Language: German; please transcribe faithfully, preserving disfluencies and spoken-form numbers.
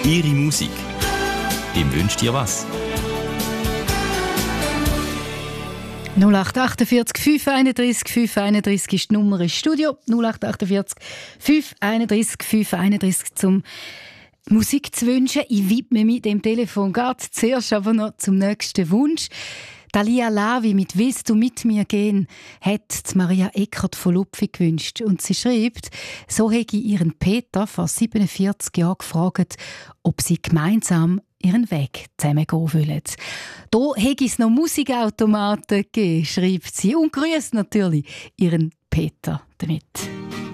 Ihre Musik. Im Wünscht dir was? null acht achtundvierzig fünf einunddreißig fünf einunddreißig ist die Nummer ins Studio. null acht achtundvierzig fünf einunddreißig fünf einunddreißig zum Musik zu wünschen. Ich widme mich dem Telefon gerade zuerst aber noch zum nächsten Wunsch. Dalia Lavi mit «Willst du mit mir gehen?» hat Maria Eckert von Lupfi gewünscht. Und sie schreibt, so hätte ihren Peter vor siebenundvierzig Jahren gefragt, ob sie gemeinsam ihren Weg zusammengehen wollen. Da hätte es noch Musikautomaten gegeben, schreibt sie. Und grüßt natürlich ihren Peter damit.